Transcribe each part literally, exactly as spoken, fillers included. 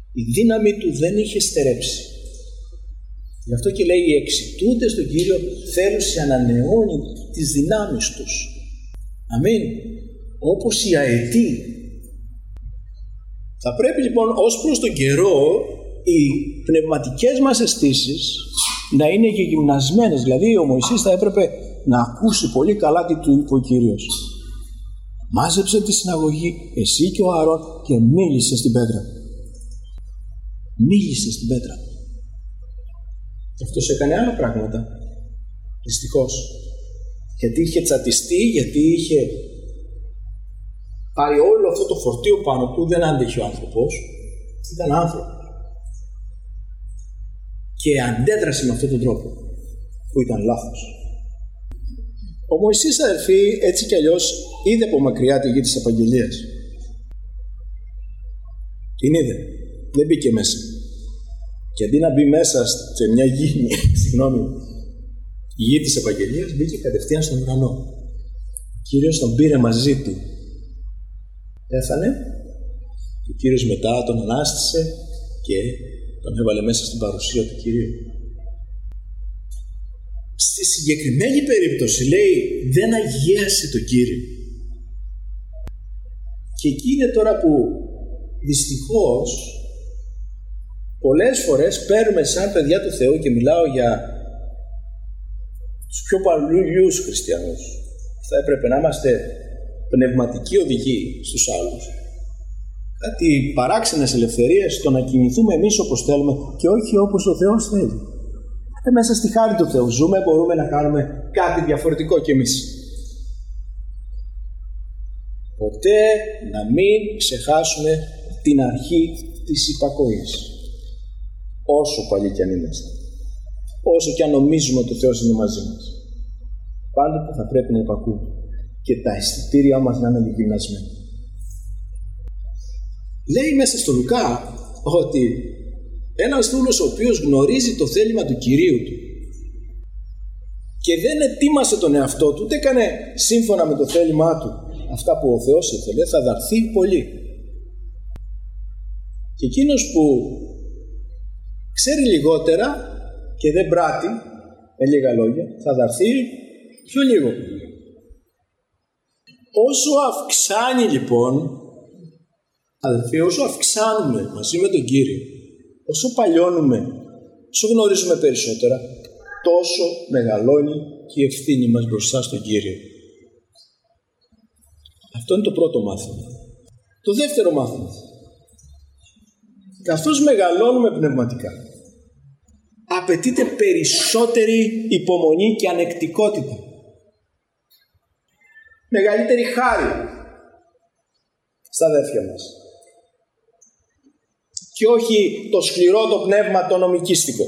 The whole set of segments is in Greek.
Η δύναμη του δεν είχε στερέψει. Γι' αυτό και λέει: οι εξητούντες στον Κύριο θέλουν σε ανανεώνει τις δυνάμεις τους. Αμήν. Όπως οι αετοί. Θα πρέπει λοιπόν ως προς τον καιρό οι πνευματικές μας αισθήσεις να είναι γυμνασμένες. Δηλαδή ο Μωυσής θα έπρεπε να ακούσει πολύ καλά τι του είπε ο Κύριος. Μάζεψε τη συναγωγή, εσύ και ο Ααρών, και μίλησε στην πέτρα. Μίλησε στην πέτρα. Και αυτός έκανε άλλα πράγματα. Δυστυχώς. Γιατί είχε τσατιστεί, γιατί είχε πάρει όλο αυτό το φορτίο πάνω του, δεν άντεχε ο άνθρωπος. Ήταν άνθρωπος. Και αντέδρασε με αυτόν τον τρόπο που ήταν λάθος. Ο Μωυσής, αδελφοί, έτσι κι αλλιώς είδε από μακριά τη γη της Απαγγελίας. Την είδε. Δεν μπήκε μέσα. Και αντί να μπει μέσα σε μια γη, συγγνώμη, η γη της Ευαγγελίας, μπήκε κατευθείαν στον ουρανό. Ο Κύριος τον πήρε μαζί του. Πέθανε. Ο Κύριος μετά τον ανάστησε και τον έβαλε μέσα στην παρουσία του Κυρίου. Στη συγκεκριμένη περίπτωση, λέει, δεν αγίασε τον Κύριο. Και εκεί είναι τώρα που δυστυχώς πολλές φορές παίρνουμε σαν παιδιά του Θεού, και μιλάω για τους πιο παλιούς χριστιανούς, θα έπρεπε να είμαστε πνευματικοί οδηγοί στους άλλους, κάτι παράξενες ελευθερίες, το να κινηθούμε εμείς όπως θέλουμε και όχι όπως ο Θεός θέλει. Ε, μέσα στη χάρη του Θεού ζούμε, μπορούμε να κάνουμε κάτι διαφορετικό κι εμείς. Ποτέ να μην ξεχάσουμε την αρχή της υπακοής. Όσο παλιοί κι αν είμαστε, όσο κι αν νομίζουμε ότι ο Θεός είναι μαζί μας, πάντοτε θα πρέπει να υπακούμε και τα αισθητήριά μας να είναι γυμνασμένα. Λέει μέσα στο Λουκά ότι ένας δούλος ο οποίος γνωρίζει το θέλημα του Κυρίου του και δεν ετοίμασε τον εαυτό του, ούτε έκανε σύμφωνα με το θέλημά του αυτά που ο Θεός ήθελε, θα δαρθεί πολύ. Και εκείνος που ξέρει λιγότερα και δεν πράττει, με λίγα λόγια, θα δαρθεί πιο λίγο. Όσο αυξάνει λοιπόν, αδελφοί, όσο αυξάνουμε μαζί με τον Κύριο, όσο παλιώνουμε, όσο γνωρίζουμε περισσότερα, τόσο μεγαλώνει και η ευθύνη μας μπροστά στον Κύριο. Αυτό είναι το πρώτο μάθημα. Το δεύτερο μάθημα. Καθώς μεγαλώνουμε πνευματικά, απαιτείται περισσότερη υπομονή και ανεκτικότητα. Μεγαλύτερη χάρη στα αδέρφια μας. Και όχι το σκληρό το πνεύμα το νομικίστικο.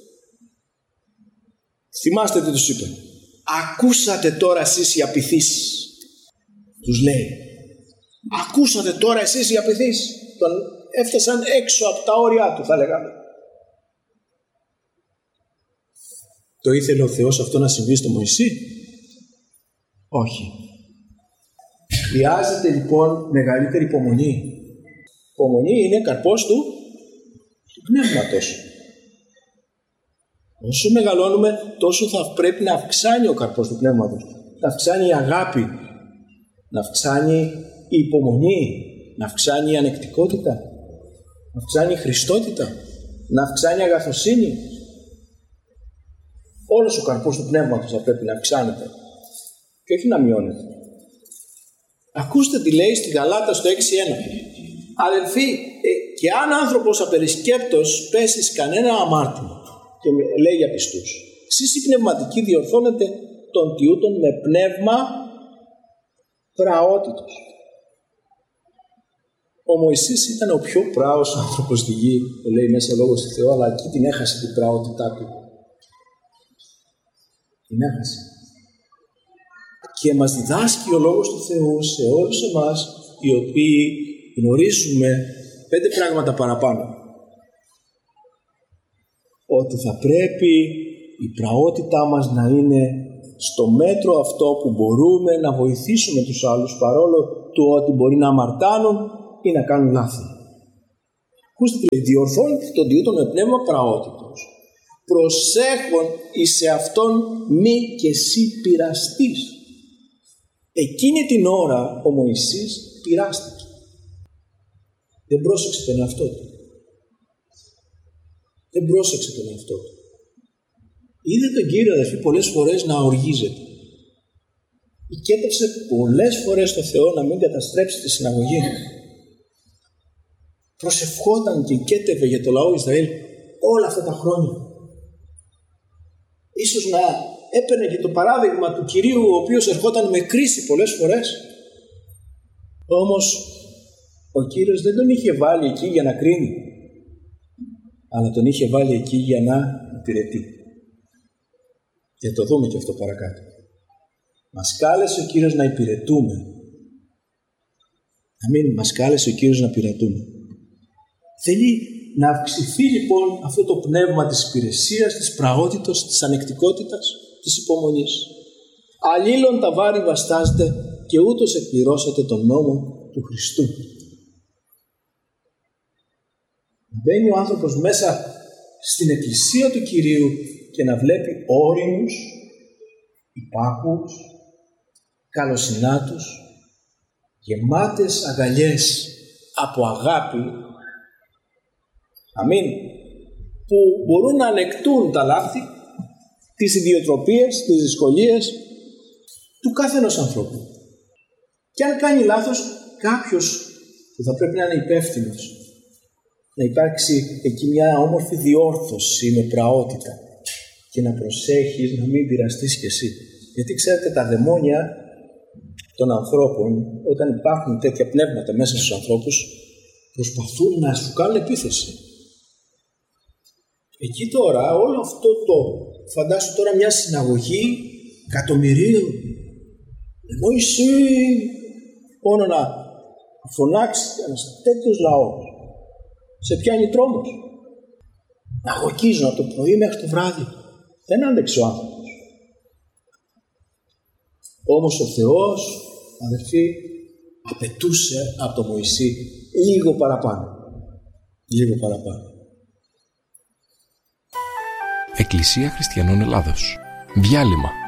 Θυμάστε τι τους είπε. Ακούσατε τώρα εσείς οι απειθείς. Τους λέει. Ακούσατε τώρα εσείς οι απειθείς. Τον έφτασαν έξω από τα όρια του, θα λέγαμε. Το ήθελε ο Θεός αυτό να συμβεί στο Μωυσή? Όχι. Χρειάζεται λοιπόν μεγαλύτερη υπομονή. Υπομονή είναι καρπός του, του πνεύματος. Όσο μεγαλώνουμε, τόσο θα πρέπει να αυξάνει ο καρπός του πνεύματος. Να αυξάνει η αγάπη, να αυξάνει η υπομονή, να αυξάνει η ανεκτικότητα, να αυξάνει η χριστότητα, να αυξάνει η αγαθοσύνη. Όλος ο καρπός του πνεύματος θα πρέπει να αυξάνεται και όχι να μειώνεται. Ακούστε τι λέει στη Γαλάτα στο έξι ένα. Αδελφοί, και αν άνθρωπος απερισκέπτος πέσει σε κανένα αμάρτημα, και λέει για πιστούς, εσείς οι πνευματικοί διορθώνετε τον τιούτον με πνεύμα πραότητος. Ο Μωυσής ήταν ο πιο πράος άνθρωπος στη γη, το λέει μέσα λόγος του Θεού, αλλά εκεί την έχασε την πραότητά του. Την έχασε. Και μας διδάσκει ο λόγος του Θεού σε όλους εμάς, οι οποίοι γνωρίζουμε πέντε πράγματα παραπάνω. Ότι θα πρέπει η πραότητά μας να είναι στο μέτρο αυτό που μπορούμε να βοηθήσουμε τους άλλους, παρόλο του ότι μπορεί να αμαρτάνουν ή να κάνουν λάθη. Ακούστε τι λέει, διορθώνει τον τούτο με πνεύμα πραότητος, προσέχον εις σε αυτόν μη και εσύ πειραστείς. Εκείνη την ώρα ο Μωυσής πειράστηκε. Δεν πρόσεξε τον εαυτό του. Δεν πρόσεξε τον εαυτό του. Είδε τον Κύριο, αδερφοί, πολλές φορές να οργίζεται. Κέτευσε πολλές φορές στο Θεό να μην καταστρέψει τη συναγωγή. Προσευχόταν και κέτευε για το λαό Ισραήλ όλα αυτά τα χρόνια. Ίσως να έπαιρνε και το παράδειγμα του Κυρίου, ο οποίος ερχόταν με κρίση πολλές φορές. Όμως ο Κύριος δεν τον είχε βάλει εκεί για να κρίνει, αλλά τον είχε βάλει εκεί για να υπηρετεί. Και το δούμε και αυτό παρακάτω. Μας κάλεσε ο Κύριος να υπηρετούμε. Αμήν, μας κάλεσε ο Κύριος να υπηρετούμε. Θέλει να αυξηθεί λοιπόν αυτό το πνεύμα της υπηρεσίας, της πραότητος, της ανεκτικότητας, της υπομονής. Αλλήλων τα βάρη βαστάζετε και ούτως εκπληρώσατε τον νόμο του Χριστού. Μπαίνει ο άνθρωπος μέσα στην εκκλησία του Κυρίου και να βλέπει όριμους, υπάκουους, καλοσυνάτους, γεμάτες αγκαλιές από αγάπη, αμήν, που μπορούν να ανεκτούν τα λάθη, τις ιδιοτροπίες, τις δυσκολίες του κάθε ενός ανθρώπου. Και αν κάνει λάθος κάποιος που θα πρέπει να είναι υπεύθυνος, να υπάρξει εκεί μια όμορφη διόρθωση με πραότητα και να προσέχεις να μην πειραστείς κι εσύ. Γιατί ξέρετε, τα δαιμόνια των ανθρώπων, όταν υπάρχουν τέτοια πνεύματα μέσα στους ανθρώπους, προσπαθούν να σου κάνουν επίθεση. Εκεί τώρα όλο αυτό το, φαντάσου τώρα μια συναγωγή εκατομμυρίων, Μωυσή, μόνο να φωνάξει ένας τέτοιος λαός, σε πιάνει τρόμος. Να αγωγίζουν από το πρωί μέχρι το βράδυ. Δεν άντεξε ο άνθρωπος. Όμως ο Θεός, αδερφοί, απαιτούσε από τον Μωυσή λίγο παραπάνω. Λίγο παραπάνω. Εκκλησία Χριστιανών Ελλάδος. Διάλειμμα.